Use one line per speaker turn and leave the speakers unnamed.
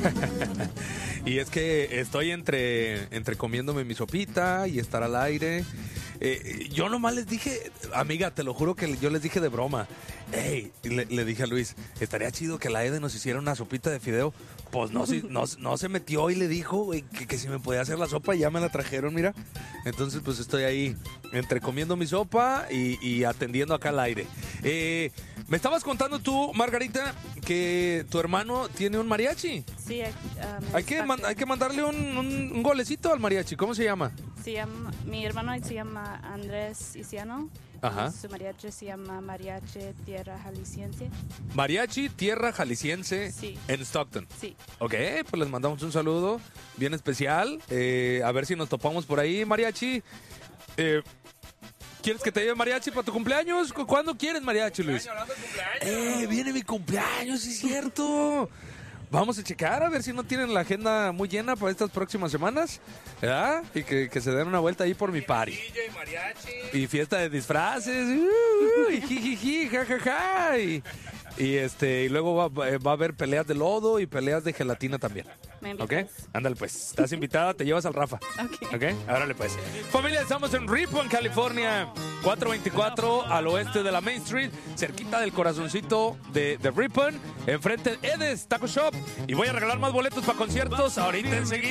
Y es que estoy entre comiéndome mi sopita y estar al aire. Yo nomás les dije, amiga, te lo juro que yo les dije de broma. Hey, le dije a Luis, estaría chido que la Ede nos hiciera una sopita de fideo. Pues no se metió y le dijo que si me podía hacer la sopa y ya me la trajeron, mira. Entonces pues estoy ahí entre comiendo mi sopa y atendiendo acá al aire. Me estabas contando tú, Margarita, que tu hermano tiene un mariachi.
Sí,
Hay que mandarle un golecito al mariachi. ¿Cómo se llama?
Mi hermano se llama Andrés Isiano.
Ajá.
Su mariachi se llama Mariachi Tierra Jalisciense.
Mariachi Tierra Jalisciense,
Sí.
En Stockton.
Sí.
Ok, pues les mandamos un saludo bien especial. A ver si nos topamos por ahí, mariachi. ¿Quieres que te lleve mariachi para tu cumpleaños? ¿Cuándo quieres mariachi, Luis? Viene mi cumpleaños, sí es cierto. Vamos a checar a ver si no tienen la agenda muy llena para estas próximas semanas, ¿verdad? Y que se den una vuelta ahí por mi party.
DJ, mariachi.
Y fiesta de disfraces, y jijiji, jajaja. Y luego va a haber peleas de lodo y peleas de gelatina también.
¿Me
¿Ok?
invitas?
Ándale pues, estás invitada, te llevas al Rafa. ¿Ok? Árale pues. Familia, estamos en Ripon, California, 424 al oeste de la Main Street, cerquita del corazoncito de Ripon, enfrente de Edes Taco Shop. Y voy a regalar más boletos para conciertos ahorita enseguida.